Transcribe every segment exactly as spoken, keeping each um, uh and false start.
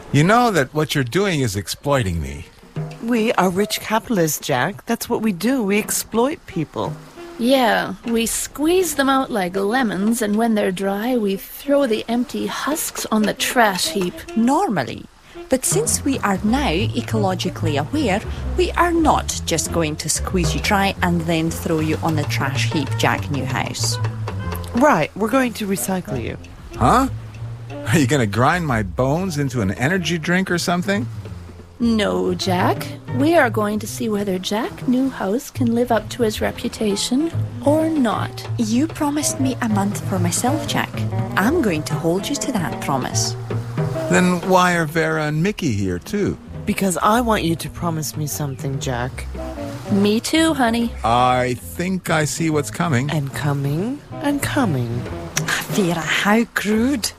You know that what you're doing is exploiting me. We are rich capitalists, Jack. That's what we do. We exploit people. Yeah, we squeeze them out like lemons, and when they're dry, we throw the empty husks on the trash heap. Normally. But since we are now ecologically aware, we are not just going to squeeze you dry and then throw you on the trash heap, Jack Newhouse. Right, we're going to recycle you. Huh? Are you going to grind my bones into an energy drink or something? No, Jack. We are going to see whether Jack Newhouse can live up to his reputation or not. You promised me a month for myself, Jack. I'm going to hold you to that promise. Then why are Vera and Mickey here too? Because I want you to promise me something, Jack. Me too, honey. I think I see what's coming. And coming, and coming. Vera, how crude.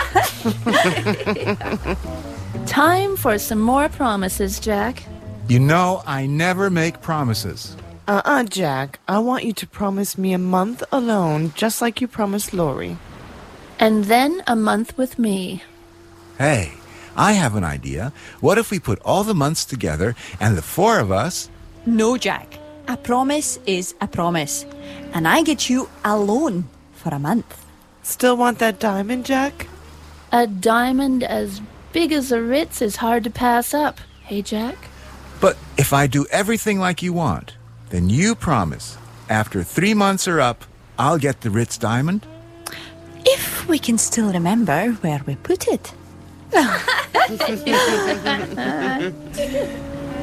Time for some more promises, Jack. You know, I never make promises. Uh-uh, Jack. I want you to promise me a month alone, just like you promised Lori. And then a month with me. Hey, I have an idea. What if we put all the months together and the four of us... No, Jack. A promise is a promise. And I get you alone for a month. Still want that diamond, Jack? A diamond as big as a Ritz is hard to pass up. Hey, Jack? But if I do everything like you want, then you promise, after three months are up, I'll get the Ritz diamond? If we can still remember where we put it.